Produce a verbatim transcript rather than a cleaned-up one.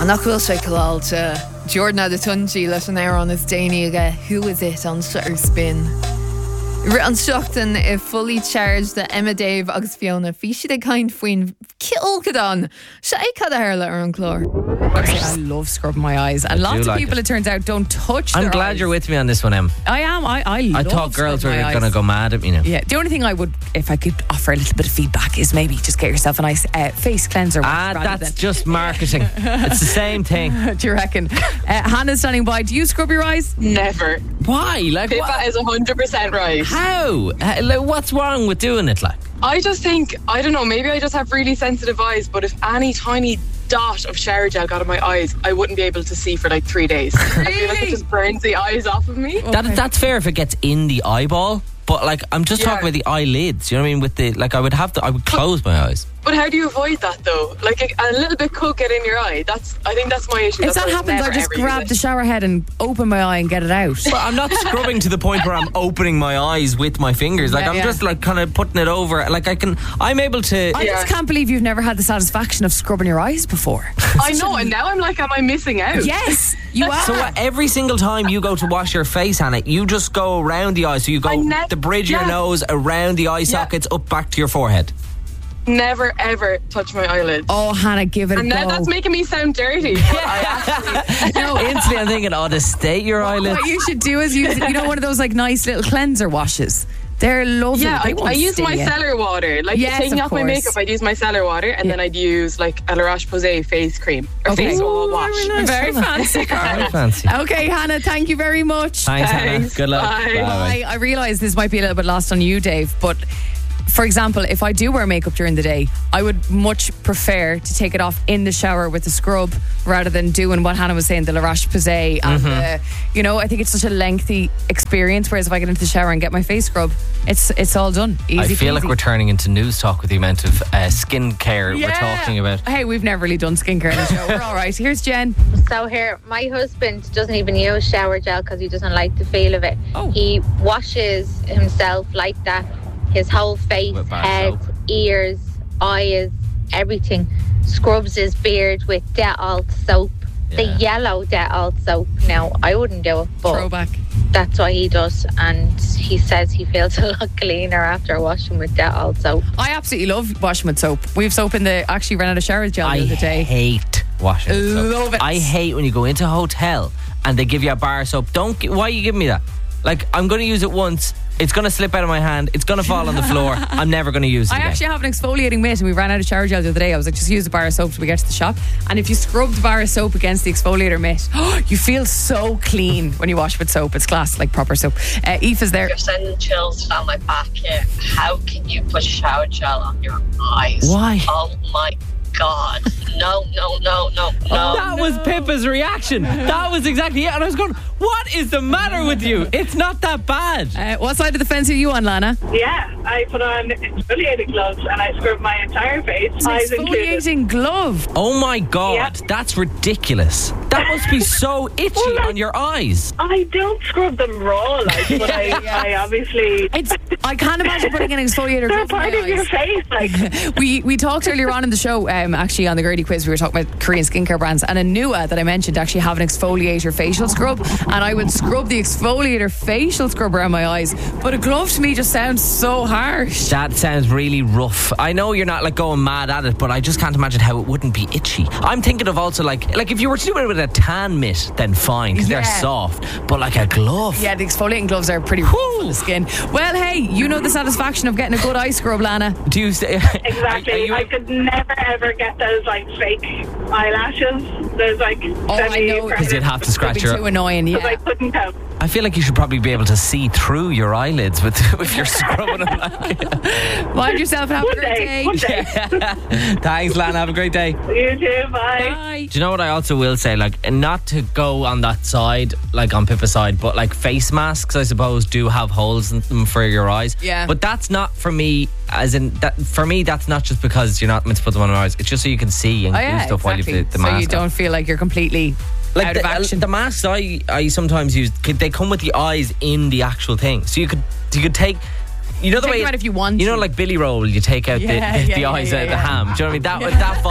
An nachhfuil sé coláilte Jordan de Tunji leis an air an is déine aige Who Is It an Shutter Spin. Ri an seachtain I fully charged de Emma Dave agus Fiona fi siad ag kind faoin kilgadán se é cad airla ar an chlór. I love scrubbing my eyes, and lots of like people it. it turns out don't touch I'm their glad eyes. you're with me on this one, Em. I am I, I love I thought girls were scrubbing my going to eyes. go mad at me now. Yeah, the only thing I would, if I could offer a little bit of feedback, is maybe just get yourself a nice uh, face cleanser. Ah, rather that's than, just marketing. It's the same thing. do you reckon? Uh, Hannah's standing by. Do you scrub your eyes? Never. Why? Like, Pippa what? is one hundred percent right. How? Uh, like, what's wrong with doing it, like? I just think, I don't know, maybe I just have really sensitive eyes, but if any tiny dot of shower gel got in my eyes, I wouldn't be able to see for like three days. I feel like it just burns the eyes off of me. That, that's fair if it gets in the eyeball, but like, I'm just Yeah. talking about the eyelids. You know what I mean? With the, like, I would have to, I would close my eyes. But how do you avoid that though? Like a, a little bit could get in your eye. That's I think that's my issue. If That's that why happens, never, I just ever use grab it. the shower head and open my eye and get it out. But I'm not scrubbing to the point where I'm opening my eyes with my fingers. Like, Yeah, I'm yeah. just like kind of putting it over. Like, I can, I'm able to. I just Yeah. can't believe you've never had the satisfaction of scrubbing your eyes before. I know, and now I'm like, am I missing out? Yes, you are. So what, every single time you go to wash your face, Hannah, you just go around the eye. So you go I ne- the bridge of your yeah. nose, around the eye sockets, up back to your forehead. Never ever touch my eyelids. Oh, Hannah, give it and a now go. that's making me sound dirty. But I actually, No, instantly I'm thinking, oh, to state your eyelids. What you should do is use, you know, one of those like nice little cleanser washes. They're lovely. yeah, They I, won't I use sting my you. cellar water. Like Yes, taking of off my course. makeup, I'd use my cellar water, and Yeah. then I'd use like a La Roche-Posay face cream or Okay. face Ooh, wash. very nice. Very fancy. Very fancy. Okay, Hannah, thank you very much. Thanks, Hannah. Thanks. Good luck. Bye. Bye. I, I realise this might be a little bit lost on you, Dave, but for example, if I do wear makeup during the day, I would much prefer to take it off in the shower with a scrub rather than doing what Hannah was saying, the La Roche-Posay. And, Mm-hmm. the, you know, I think it's such a lengthy experience, whereas if I get into the shower and get my face scrub, it's it's all done. Easy I feel peasy. like we're turning into news talk with the amount of uh, skin care Yeah. we're talking about. Hey, we've never really done skincare in the show. We're all right. Here's Jen. So here, my husband doesn't even use shower gel because he doesn't like the feel of it. Oh. He washes himself like that. His whole face, With bar head, soap. ears, eyes, everything. Scrubs his beard with Dettol soap. The Yeah. yellow Dettol soap. Now, I wouldn't do it, but Throwback. that's what he does. And he says he feels a lot cleaner after washing with Dettol soap. I absolutely love washing with soap. We have soap in the, actually ran out of shower gel I the other day. hate washing with soap. Love it. I hate when you go into a hotel and they give you a bar of soap. Don't. gi- Why are you giving me that? Like, I'm going to use it once. It's going to slip out of my hand. It's going to fall on the floor. I'm never going to use it I again. actually have an exfoliating mitt and we ran out of shower gel the other day. I was like, just use a bar of soap till we get to the shop. And if you scrub the bar of soap against the exfoliator mitt, you feel so clean when you wash with soap. It's class, like proper soap. Uh, Aoife is there. You're sending chills down my back here. How can you put shower gel on your eyes? Why? Oh my God. No, no, no, no, no. That was Pippa's reaction. That was exactly it. And I was going, what is the matter with you? It's not that bad. Uh, what side of the fence are you on, Lana? Yeah, I put on exfoliating gloves and I scrub my entire face, eyes included. Exfoliating glove. Oh my God. Yeah. That's ridiculous. That must be so itchy Well, like- on your eyes. I don't scrub them raw, like, but I, I obviously. It's. I can't imagine putting an exfoliator They're glove in part my of your eyes. face, like. We we talked earlier on in the show, um, actually on the Gertie quiz, we were talking about Korean skincare brands, and Anua that I mentioned actually have an exfoliator facial scrub, and I would scrub the exfoliator facial scrub around my eyes. But a glove to me just sounds so harsh. That sounds really rough. I know you're not like going mad at it, but I just can't imagine how it wouldn't be itchy. I'm thinking of also like like if you were to do it with a tan mitt, then fine because Yeah. they're soft. But like a glove, Yeah, the exfoliating gloves are pretty rough on the skin. Well, hey, you know the satisfaction of getting a good eye scrub, Lana. do you say Exactly. Are, are you, I could never ever get those like fake eyelashes. Those like Oh, I know. Because you'd have to It'd scratch be your. too annoying, Because I yeah. couldn't cope. I feel like you should probably be able to see through your eyelids with if you're scrubbing them. Like. Mind yourself and have a One great day, day. one day. Thanks, Lana. Have a great day. You too. Bye. Bye. Do you know what I also will say? Like, not to go on that side, like on Pippa's side, but like face masks, I suppose, do have holes in them for your eyes. Yeah. But that's not for me, as in, that for me, that's not just because you're not meant to put them on your eyes. It's just so you can see and Oh, do yeah, stuff while exactly. you have the, the so mask you don't on. feel like you're completely Like out the, of action. the masks I, I sometimes use, could- they come with the eyes in the actual thing. So you could you could take. You know the Take way them out if you want You know, to. like Billy Roll, you take out Yeah, the, the, yeah, the yeah, eyes yeah, out of the yeah. ham. Do you know what I mean? That that